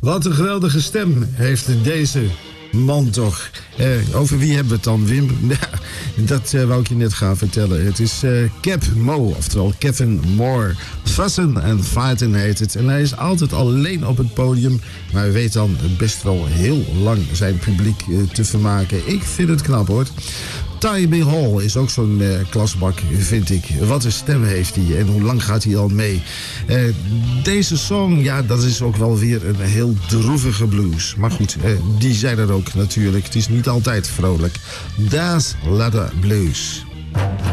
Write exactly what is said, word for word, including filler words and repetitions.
Wat een geweldige stem heeft deze man toch. Eh, over wie hebben we het dan, Wim? Ja, dat uh, wou ik je net gaan vertellen. Het is uh, Cap Mo, oftewel Kevin Moore. Fussin' and Fightin' heet het. En hij is altijd alleen op het podium. Maar hij weet dan best wel heel lang zijn publiek uh, te vermaken. Ik vind het knap, hoor. Tybee Hall is ook zo'n uh, klasbak, vind ik. Wat een stem heeft hij en hoe lang gaat hij al mee? Uh, deze song, ja, dat is ook wel weer een heel droevige blues. Maar goed, uh, die zijn er ook natuurlijk. Het is niet altijd vrolijk. Das Ladder Blues.